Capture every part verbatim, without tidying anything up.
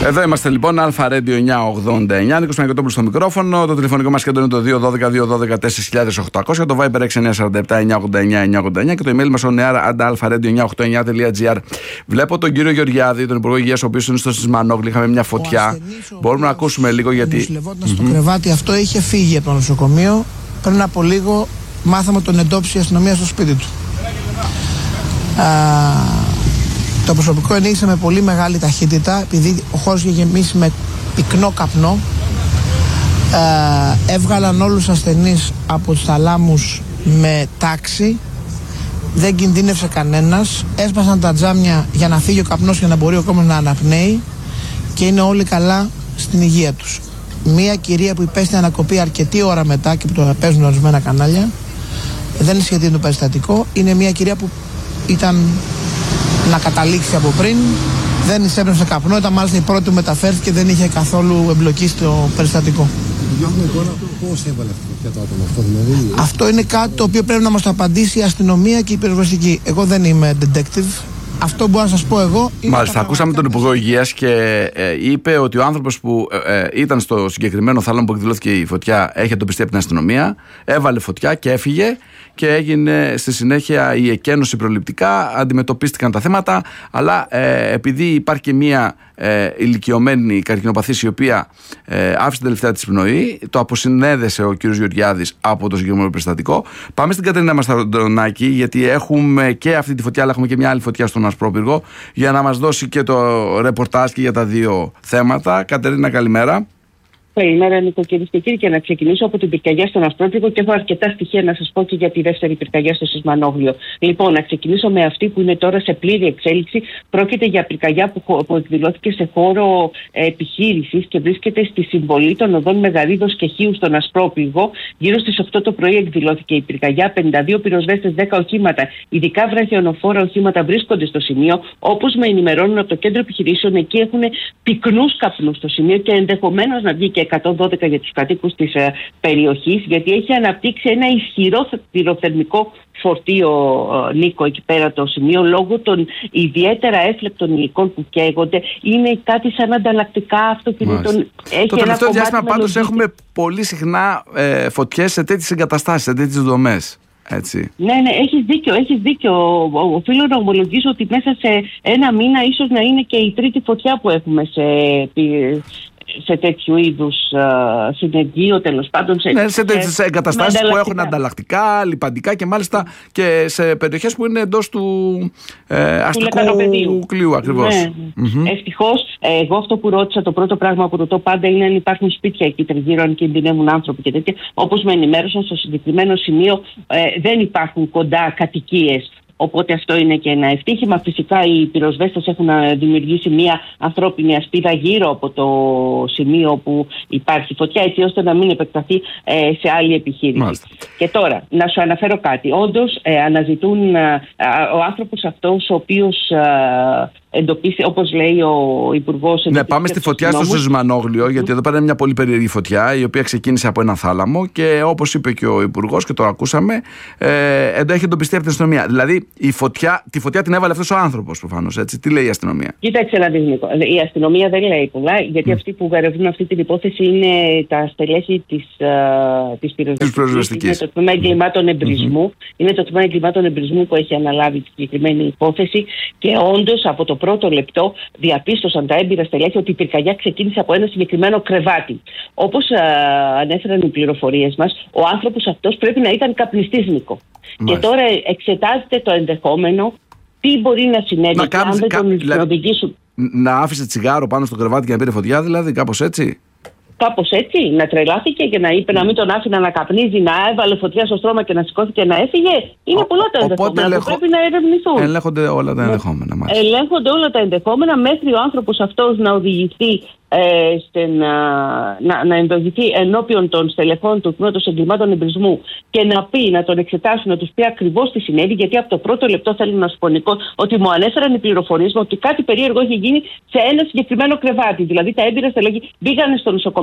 Εδώ είμαστε λοιπόν, Αλφα Radio εννιακόσια ογδόντα εννιά, Νίκος Παναγιωτόπουλος στο μικρόφωνο. Το τηλεφωνικό μας κέντρο είναι το δύο ένα δύο δύο ένα δύο τέσσερα οκτώ μηδέν μηδέν, το Viber έξι εννιά τέσσερα επτά εννιά ογδόντα εννιά εννιά ογδόντα εννιά και το email μας on air at alpha radio εννιακόσια ογδόντα εννιά τελεία τζι άρ. Βλέπω τον κύριο Γεωργιάδη, τον Υπουργό Υγείας, ο οποίος είναι στο Σισμανόγλη. Είχαμε μια φωτιά. Μπορούμε να ακούσουμε λίγο γιατί. Νοσηλευόταν στο κρεβάτι αυτό, είχε φύγει από το νοσοκομείο. Πριν από λίγο μάθαμε τον εντόπισε η αστυνομία στο σπίτι του. Α, το προσωπικό ενήγησε με πολύ μεγάλη ταχύτητα, επειδή ο χώρος είχε γεμίσει με πυκνό καπνό. Ε, έβγαλαν όλους τους ασθενείς από τους θαλάμους με τάξη. Δεν κινδύνευσε κανένας. Έσπασαν τα τζάμια για να φύγει ο καπνός και να μπορεί ο κόσμος να αναπνέει. Και είναι όλοι καλά στην υγεία τους. Μία κυρία που υπέστη ανακοπή αρκετή ώρα μετά και που το παίζουν ορισμένα κανάλια, δεν σχετίζεται το περιστατικό. Είναι μια κυρία που ήταν να καταλήξει από πριν, δεν εισέπνευσε καπνό, ήταν μάλιστα η πρώτη που μεταφέρθηκε, δεν είχε καθόλου εμπλοκή στο περιστατικό. Πώς έβαλε αυτό το άτομο αυτό, δηλαδή? Αυτό είναι κάτι το οποίο πρέπει να μας το απαντήσει η αστυνομία και η πυροσβεστική. Εγώ δεν είμαι detective. Αυτό μπορώ να σας πω εγώ. Μάλιστα, ακούσαμε τον Υπουργό Υγείας και ε, είπε ότι ο άνθρωπος που ε, ε, ήταν στο συγκεκριμένο θάλαμο που εκδηλώθηκε η φωτιά έχει εντοπιστεί από την αστυνομία, έβαλε φωτιά και έφυγε και έγινε στη συνέχεια η εκένωση προληπτικά, αντιμετωπίστηκαν τα θέματα, αλλά ε, επειδή υπάρχει και μία ε, ηλικιωμένη καρκινοπαθής η οποία ε, άφησε την τελευταία της πνοή, το αποσυνέδεσε ο κ. Γεωργιάδης από το συγκεκριμένο περιστατικό. Πάμε στην Κατερίνα Μαστροντονάκη, γιατί έχουμε και αυτή τη φωτιά, αλλά έχουμε και μια άλλη φωτιά στον Ασπρόπυργο, για να μας δώσει και το ρεπορτάζ και για τα δύο θέματα. Κατερίνα, καλημέρα. Καλημέρα, νοικοκυρίες και κύριοι, και να ξεκινήσω από την πυρκαγιά στον Ασπρόπυργο και έχω αρκετά στοιχεία να σας πω και για τη δεύτερη πυρκαγιά στο Σισμανόγλιο. Λοιπόν, να ξεκινήσω με αυτή που είναι τώρα σε πλήρη εξέλιξη. Πρόκειται για πυρκαγιά που, που εκδηλώθηκε σε χώρο ε, επιχείρησης και βρίσκεται στη συμβολή των οδών Μεγαρίδος και Χίου στον Ασπρόπυργο. Γύρω στις οκτώ το πρωί εκδηλώθηκε η πυρκαγιά. πενήντα δύο πυροσβέστες, δέκα οχήματα, ειδικά βραχιονοφόρα οχήματα βρίσκονται στο σημείο. Όπως με ενημερώνουν από το κέντρο επιχειρήσεων, εκεί έχουν πυκνούς καπνούς στο σημείο και ενδεχομένως να βγει και εκατόν δώδεκα για τους κατοίκους της ε, περιοχής, γιατί έχει αναπτύξει ένα ισχυρό πυροθερμικό φορτίο, ε, Νίκο, εκεί πέρα το σημείο, λόγω των ιδιαίτερα έφλεπτων υλικών που καίγονται. Είναι κάτι σαν ανταλλακτικά αυτοκινήτων. Το τελευταίο διάστημα πάντως έχουμε πολύ συχνά ε, φωτιές σε τέτοιες εγκαταστάσεις, σε τέτοιες δομές. Έτσι. Ναι, ναι, έχεις δίκιο, έχεις δίκιο. Οφείλω να ομολογήσω ότι μέσα σε ένα μήνα ίσως να είναι και η τρίτη φωτιά που έχουμε σε... σε τέτοιου είδους uh, συνεργείο, τέλος πάντων. Σε, ναι, σε τέτοιες εγκαταστάσεις που έχουν ανταλλακτικά, λιπαντικά και μάλιστα και σε περιοχές που είναι εντός του ε, αστικού κλειού ακριβώς. Ναι. Mm-hmm. Ευτυχώς, εγώ αυτό που ρώτησα, το πρώτο πράγμα που ρωτώ πάντα είναι αν υπάρχουν σπίτια εκεί τριγύρω, αν κινδυνεύουν άνθρωποι και τέτοια. Όπως με ενημέρωσαν, στο συγκεκριμένο σημείο ε, δεν υπάρχουν κοντά κατοικίες. Οπότε αυτό είναι και ένα ευτύχημα. Φυσικά οι πυροσβέστες έχουν δημιουργήσει μια ανθρώπινη ασπίδα γύρω από το σημείο που υπάρχει φωτιά, έτσι ώστε να μην επεκταθεί ε, σε άλλη επιχείρηση. Μάλιστα. Και τώρα, να σου αναφέρω κάτι. Όντως ε, αναζητούν ε, ο άνθρωπος αυτός, ο οποίος ε, εντοπίσει, όπως λέει ο Υπουργός. Ναι, πάμε στη φωτιά στο Σισμανόγλιο, γιατί εδώ πέρα είναι μια πολύ περίεργη φωτιά, η οποία ξεκίνησε από ένα θάλαμο και όπως είπε και ο Υπουργός και το ακούσαμε, ε, εδώ έχει εντοπιστεί από την αστυνομία. Δηλαδή, η φωτιά, τη φωτιά την έβαλε αυτός ο άνθρωπος προφανώς. Έτσι. Τι λέει η αστυνομία? Κοίταξε να δεις, Νίκο. Η αστυνομία δεν λέει πολλά, γιατί mm. αυτοί που ερευνούν αυτή την υπόθεση είναι τα στελέχη της, uh, της πυροσβεστικής. Είναι το τμήμα εγκλημάτων εμπρισμού. Mm-hmm. Είναι το τμήμα εγκλημάτων εμπρισμού που έχει αναλάβει τη συγκεκριμένη υπόθεση και όντως από το πρώτο λεπτό διαπίστωσαν τα έμπειρα στελέχη ότι η πυρκαγιά ξεκίνησε από ένα συγκεκριμένο κρεβάτι. Όπως uh, ανέφεραν οι πληροφορίες μας, ο άνθρωπος αυτός πρέπει να ήταν καπνιστής, Νίκο. Και τώρα εξετάζεται το ενδεχόμενο τι μπορεί να συνέβη να αν δεν τον δηλαδή, οδηγήσουν. Να άφησε τσιγάρο πάνω στο κρεβάτι και να πήρε φωτιά, δηλαδή, κάπως έτσι. Κάπως έτσι, να τρελάθηκε και να είπε να μην τον άφηνα να καπνίζει, να έβαλε φωτιά στο στρώμα και να σηκώθηκε να έφυγε. Είναι ο, πολλά τα ενδεχόμενα ελεγχο... που πρέπει να ερευνηθούν. Ελέγχονται όλα τα ενδεχόμενα. Ναι. Ελέγχονται όλα τα ενδεχόμενα μέχρι ο άνθρωπος αυτός να οδηγηθεί ε, στην, α, να, να ενδογηθεί ενώπιον των στελεχών του τμήματος εγκλημάτων εμπρισμού και να πει, να τον εξετάσουν, να τους πει ακριβώς τι συνέβη, γιατί από το πρώτο λεπτό θέλω να σου πω, Νικό, ότι μου ανέφεραν οι πληροφορίες μου ότι κάτι περίεργο έχει γίνει σε ένα συγκεκριμένο κρεβάτι. Δηλαδή τα έμπειρα στελέχη πήγανε στο νοσοκομείο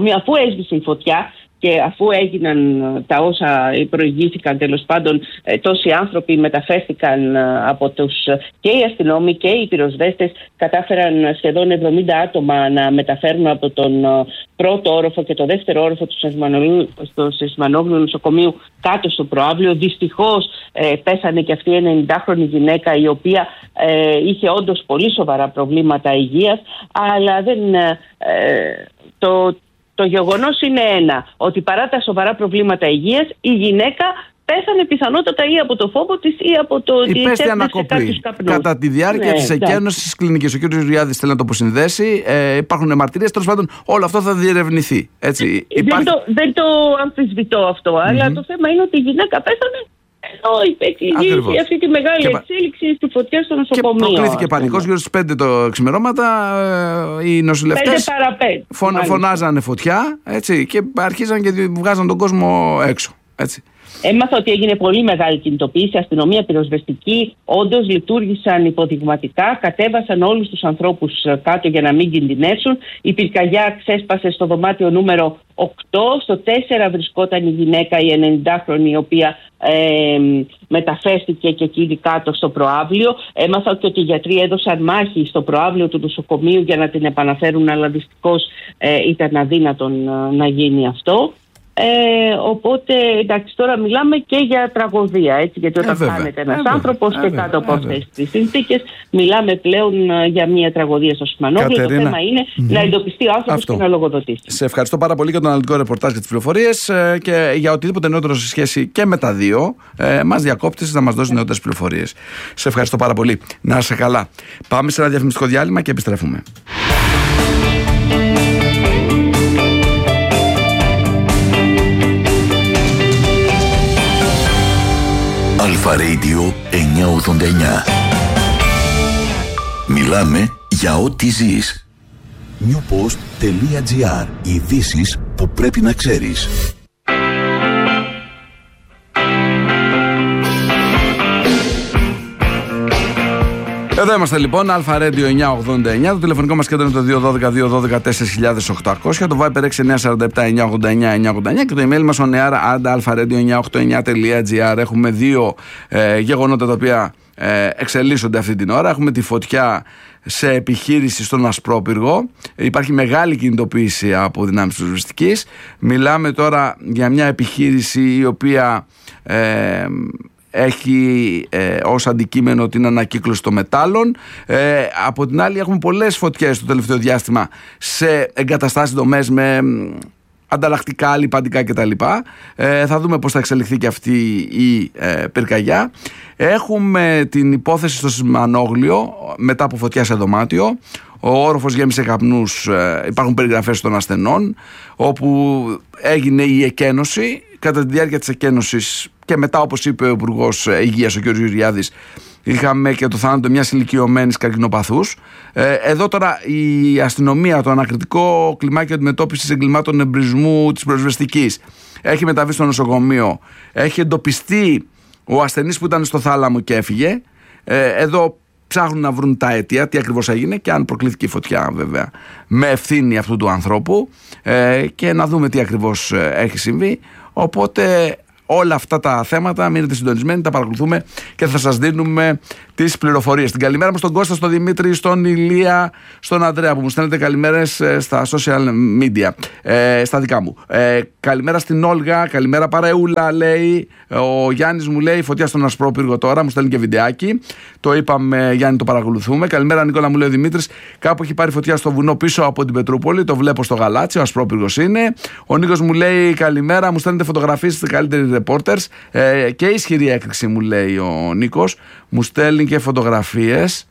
νοσοκομείο, αφού έσβησε η φωτιά και αφού έγιναν τα όσα προηγήθηκαν, τέλος πάντων, τόσοι άνθρωποι μεταφέρθηκαν από τους, και οι αστυνόμοι και οι πυροσβέστες κατάφεραν σχεδόν εβδομήντα άτομα να μεταφέρουν από τον πρώτο όροφο και το δεύτερο όροφο του Σεισμανόγλου νοσοκομείου κάτω στο προαύλιο. Δυστυχώς ε, πέσανε και αυτή η ενενηντάχρονη γυναίκα, η οποία ε, είχε όντως πολύ σοβαρά προβλήματα υγείας, αλλά δεν ε, το Το γεγονός είναι ένα, ότι παρά τα σοβαρά προβλήματα υγείας, η γυναίκα πέθανε πιθανότατα ή από το φόβο της ή από το ότι υπέστη ανακοπή κατά τη διάρκεια ναι, της εκένωσης της κλινικής. Ο κ. Ριάδης θέλει να το αποσυνδέσει. Ε, υπάρχουν μαρτυρίες. Τέλος πάντων, όλο αυτό θα διερευνηθεί. Έτσι, υπάρχει... δεν, το, δεν το αμφισβητώ αυτό, mm-hmm. αλλά το θέμα είναι ότι η γυναίκα πέθανε. Ενώ υπήρχε αυτή τη μεγάλη και... εξέλιξη στη φωτιά στο νοσοκομείο. Και προκλήθηκε πανικός γύρω στις πέντε το ξημερώματα. Οι νοσηλευτές φων, φωνάζανε φωτιά, έτσι, και αρχίζαν και βγάζαν τον κόσμο έξω. Έτσι. Έμαθα ότι έγινε πολύ μεγάλη κινητοποίηση, αστυνομία, πυροσβεστική, όντως λειτουργήσαν υποδειγματικά, κατέβασαν όλους τους ανθρώπους κάτω για να μην κινδυνεύσουν. Η πυρκαγιά ξέσπασε στο δωμάτιο νούμερο οκτώ, στο τέσσερα βρισκόταν η γυναίκα, η ενενηντάχρονη, η οποία ε, μεταφέρθηκε και εκείνη κάτω στο προαύλιο. Έμαθα και ότι οι γιατροί έδωσαν μάχη στο προαύλιο του νοσοκομείου για να την επαναφέρουν, αλλά δυστυχώς ε, ήταν αδύνατον ε, να γίνει αυτό. Ε, οπότε εντάξει, τώρα μιλάμε και για τραγωδία, έτσι, γιατί όταν ε, χάνεται ένας ε, άνθρωπος ε, και κάτω από αυτές τις συνθήκες, μιλάμε πλέον ε, για μια τραγωδία στο Σεισμανόγλιο. Το θέμα είναι mm-hmm. να εντοπιστεί ο άνθρωπος και να λογοδοτήσει. Σε ευχαριστώ πάρα πολύ για τον αναλυτικό ρεπορτάζ και τις πληροφορίες, ε, και για οτιδήποτε νεότερο σε σχέση και με τα δύο. Ε, μας διακόπτεις να μας δώσεις νεότερες πληροφορίες. Σε ευχαριστώ πάρα πολύ. Να είσαι καλά. Πάμε σε ένα διαφημιστικό διάλειμμα και επιστρέφουμε. Αλφα Radio εννιακόσια ογδόντα εννιά. Μιλάμε για ό,τι ζεις. newpost.gr. Ειδήσεις που πρέπει να ξέρεις. Εδώ είμαστε λοιπόν, Αλφα Radio εννιακόσια ογδόντα εννιά. Το τηλεφωνικό μας κέντρο είναι το δύο ένα δύο δύο ένα δύο τέσσερα οκτώ μηδέν μηδέν. Το Viber έξι εννιά τέσσερα επτά εννιακόσια ογδόντα εννιά εννιακόσια ογδόντα εννιά και το email μας on air at alfaradio εννιακόσια ογδόντα εννιά τελεία gr. Έχουμε δύο ε, γεγονότα τα οποία ε, εξελίσσονται αυτή την ώρα. Έχουμε τη φωτιά σε επιχείρηση στον Ασπρόπυργο. Υπάρχει μεγάλη κινητοποίηση από δυνάμεις πυροσβεστικής. Μιλάμε τώρα για μια επιχείρηση η οποία ε, έχει ε, ως αντικείμενο την ανακύκλωση των μετάλλων. Ε, από την άλλη έχουμε πολλές φωτιές το τελευταίο διάστημα σε εγκαταστάσεις, δομές με ανταλλακτικά, λιπαντικά κτλ. Ε, θα δούμε πώς θα εξελιχθεί και αυτή η ε, πυρκαγιά. Έχουμε την υπόθεση στο Σεισμανόγλιο μετά από φωτιά σε δωμάτιο. Ο όροφος γέμισε καπνούς, ε, υπάρχουν περιγραφές των ασθενών, όπου έγινε η εκένωση. Κατά τη διάρκεια της εκένωσης και μετά, όπως είπε ο Υπουργός Υγείας, ο κ. Ριάδης, είχαμε και το θάνατο μιας ηλικιωμένης καρκινοπαθούς. Ε, εδώ τώρα η αστυνομία, το ανακριτικό κλιμάκιο αντιμετώπισης εγκλημάτων εμπρισμού της πυροσβεστικής, έχει μεταβεί στο νοσοκομείο. Έχει εντοπιστεί ο ασθενής που ήταν στο θάλαμο και έφυγε. Ε, εδώ ψάχνουν να βρουν τα αίτια, τι ακριβώς έγινε και αν προκλήθηκε η φωτιά, βέβαια, με ευθύνη αυτού του ανθρώπου, ε, και να δούμε τι ακριβώς έχει συμβεί. Οπότε όλα αυτά τα θέματα μείνετε συντονισμένοι, τα παρακολουθούμε και θα σας δίνουμε τις πληροφορίες. Την καλημέρα μου στον Κώστα, στον Δημήτρη, στον Ηλία, στον Ανδρέα που μου στέλνετε καλημέρες στα social media, ε, στα δικά μου. Ε, καλημέρα στην Όλγα, καλημέρα παρεούλα, λέει. Ο Γιάννης μου λέει φωτιά στον Ασπρόπυργο τώρα, μου στέλνει και βιντεάκι. Το είπαμε, Γιάννη, το παρακολουθούμε. Καλημέρα Νικόλα, μου λέει ο Δημήτρης. Κάπου έχει πάρει φωτιά στο βουνό πίσω από την Πετρούπολη, το βλέπω στο γαλάτσι, ο Ασπρόπυργος είναι. Ο Νίκος μου λέει καλημέρα, μου στέλνετε φωτογραφίες, είστε καλύτεροι reporters. Ε, και ισχυρή έκρηξη, μου λέει ο Νίκος. Μου στέλνει και φωτογραφίες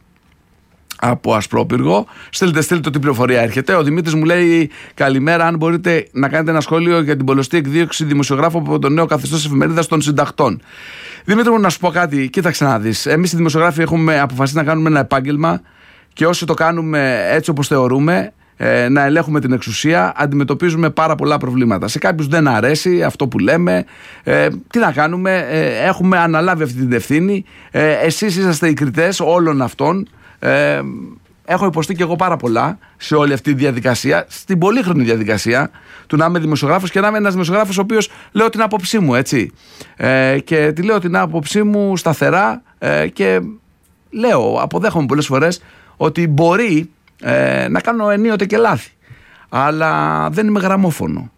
από Ασπρόπυργο. Στείλτε, στείλτε τι πληροφορία έρχεται. Ο Δημήτρης μου λέει καλημέρα. Αν μπορείτε να κάνετε ένα σχόλιο για την πολλωστή εκδίωξη δημοσιογράφου από το νέο καθεστώς εφημερίδας των συντακτών. Δημήτρη μου, να σου πω κάτι. Κοίταξε να δεις. Εμείς οι δημοσιογράφοι έχουμε αποφασίσει να κάνουμε ένα επάγγελμα και όσοι το κάνουμε έτσι όπως θεωρούμε, να ελέγχουμε την εξουσία, αντιμετωπίζουμε πάρα πολλά προβλήματα. Σε κάποιους δεν αρέσει αυτό που λέμε. Ε, τι να κάνουμε, ε, έχουμε αναλάβει αυτή την ευθύνη. Ε, εσείς είσαστε οι κριτές όλων αυτών. Ε, έχω υποστεί και εγώ πάρα πολλά σε όλη αυτή τη διαδικασία, στην πολύχρονη διαδικασία του να είμαι δημοσιογράφος και να είμαι ένας δημοσιογράφος ο οποίος λέω την άποψή μου, έτσι. Ε, και τη λέω την άποψή μου σταθερά ε, και λέω, αποδέχομαι πολλές φορές ότι μπορεί ε, να κάνω ενίοτε και λάθη. Αλλά δεν είμαι γραμμόφωνο.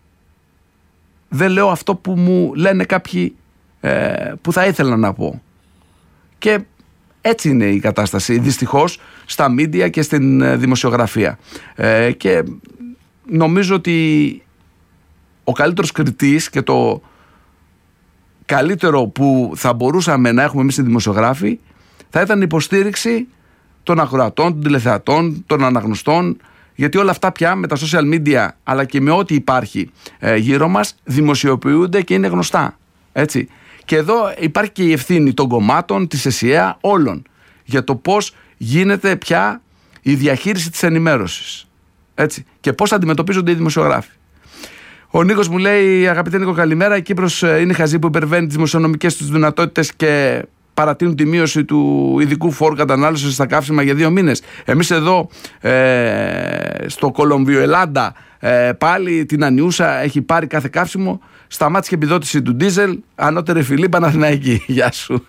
Δεν λέω αυτό που μου λένε κάποιοι ε, που θα ήθελα να πω. Και έτσι είναι η κατάσταση, δυστυχώς, στα μίντια και στην δημοσιογραφία. Ε, και νομίζω ότι ο καλύτερος κριτής και το καλύτερο που θα μπορούσαμε να έχουμε εμείς οι δημοσιογράφοι θα ήταν η υποστήριξη των ακροατών, των τηλεθεατών, των αναγνωστών, γιατί όλα αυτά πια με τα social media αλλά και με ό,τι υπάρχει ε, γύρω μας δημοσιοποιούνται και είναι γνωστά. Έτσι. Και εδώ υπάρχει και η ευθύνη των κομμάτων, της ΕΣΥΑ, όλων, για το πώς γίνεται πια η διαχείριση της ενημέρωσης. Έτσι. Και πώς αντιμετωπίζονται οι δημοσιογράφοι. Ο Νίκος μου λέει: αγαπητέ Νίκο, καλημέρα. Η Κύπρος είναι χαζή που υπερβαίνει τις δημοσιονομικές τους δυνατότητες και παρατείνουν τη μείωση του ειδικού φόρου κατανάλωσης στα καύσιμα για δύο μήνες. Εμείς εδώ ε, στο Κολομβιοελάντα ε, πάλι την Ανιούσα έχει πάρει κάθε καύσιμο. Σταμάτησε και επιδότηση του ντίζελ. Ανώτερη φιλή Παναθηναϊκή. Γεια σου.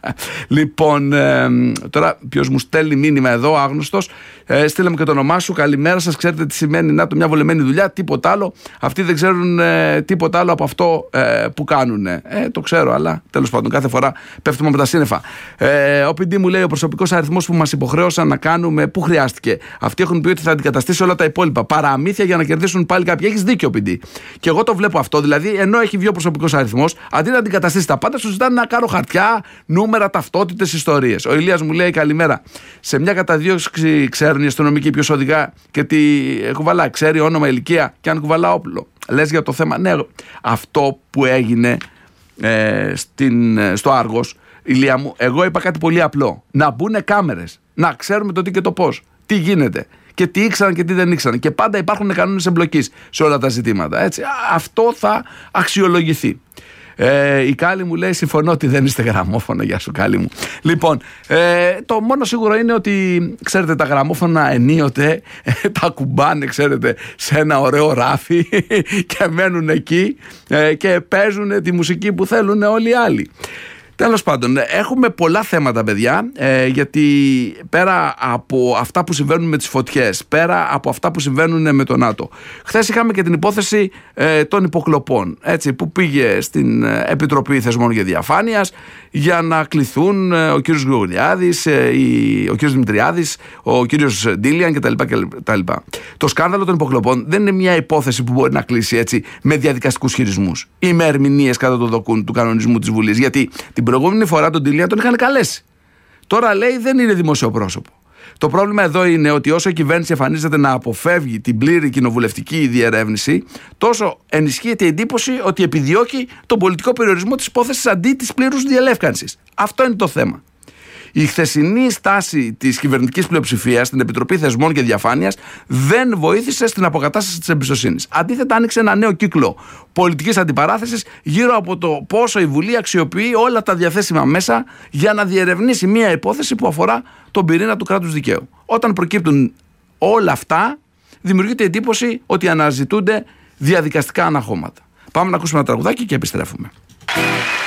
Λοιπόν, ε, τώρα ποιος μου στέλνει μήνυμα εδώ, άγνωστος. Ε, στείλε μου και το όνομά σου. Καλημέρα σας. Ξέρετε τι σημαίνει να το μια βολεμένη δουλειά. Τίποτα άλλο. Αυτοί δεν ξέρουν ε, τίποτα άλλο από αυτό ε, που κάνουν. Ε, το ξέρω, αλλά τέλος πάντων κάθε φορά πέφτουμε από τα σύννεφα. Ε, ο πι ντι μου λέει: ο προσωπικός αριθμός που μας υποχρέωσαν να κάνουμε, πού χρειάστηκε. Αυτοί έχουν πει ότι θα αντικαταστήσει όλα τα υπόλοιπα. Παραμύθια για να κερδίσουν πάλι κάποιοι. Έχεις δίκιο, πι ντι. Και εγώ το βλέπω αυτό. Δηλαδή, ενώ έχει βγει ο προσωπικός αριθμός, αντί να αντικαταστήσει τα πάντα, σου ζητάνε να κάνω χαρτιά, νούμερα, ταυτότητες, ιστορίες. Ο Ηλίας μου λέει: καλημέρα. Σε μια καταδίωξη ξέρουν οι αστυνομικοί ποιος οδηγά και τι κουβαλά. Ξέρει όνομα, ηλικία και αν κουβαλά όπλο. Λες για το θέμα. Ναι, αυτό που έγινε ε, στην, στο Άργος, Ηλία μου, εγώ είπα κάτι πολύ απλό. Να μπουν κάμερες. Να ξέρουμε το τι και το πώς. Τι γίνεται. Και τι ήξεραν και τι δεν ήξεραν. Και πάντα υπάρχουν κανόνες εμπλοκής σε όλα τα ζητήματα. Έτσι. Αυτό θα αξιολογηθεί. Ε, η Κάλλη μου λέει: συμφωνώ ότι δεν είστε γραμμόφωνα. Γεια σου, Κάλλη μου. Λοιπόν, ε, το μόνο σίγουρο είναι ότι ξέρετε, τα γραμμόφωνα ενίοτε ε, τα κουμπάνε, ξέρετε, σε ένα ωραίο ράφι και μένουν εκεί ε, και παίζουν τη μουσική που θέλουν όλοι οι άλλοι. Τέλος πάντων, έχουμε πολλά θέματα, παιδιά, ε, γιατί πέρα από αυτά που συμβαίνουν με τις φωτιές, πέρα από αυτά που συμβαίνουν με το ΝΑΤΟ, χθες είχαμε και την υπόθεση ε, των υποκλοπών, έτσι, που πήγε στην Επιτροπή Θεσμών και Διαφάνειας για να κληθούν ε, ο κύριος Γρηγοριάδης, ε, η, ο κύριος Δημητριάδης, ο κύριος Ντίλιαν κτλ. κτλ. Το σκάνδαλο των υποκλοπών δεν είναι μια υπόθεση που μπορεί να κλείσει έτσι με διαδικαστικούς χειρισμούς ή με ερμηνείες κατά το δοκούν του κανονισμού της Βουλής, γιατί την προηγούμενη φορά τον Τίλια τον είχαν καλέσει. Τώρα λέει δεν είναι δημόσιο πρόσωπο. Το πρόβλημα εδώ είναι ότι όσο η κυβέρνηση εμφανίζεται να αποφεύγει την πλήρη κοινοβουλευτική διερεύνηση, τόσο ενισχύεται η εντύπωση ότι επιδιώκει τον πολιτικό περιορισμό της υπόθεσης αντί της πλήρους διελεύκανσης. Αυτό είναι το θέμα. Η χθεσινή στάση της κυβερνητικής πλειοψηφίας στην Επιτροπή Θεσμών και Διαφάνειας δεν βοήθησε στην αποκατάσταση της εμπιστοσύνης. Αντίθετα, άνοιξε ένα νέο κύκλο πολιτικής αντιπαράθεσης γύρω από το πόσο η Βουλή αξιοποιεί όλα τα διαθέσιμα μέσα για να διερευνήσει μια υπόθεση που αφορά τον πυρήνα του κράτους δικαίου. Όταν προκύπτουν όλα αυτά, δημιουργείται εντύπωση ότι αναζητούνται διαδικαστικά αναχώματα. Πάμε να ακούσουμε ένα τραγουδάκι και επιστρέφουμε.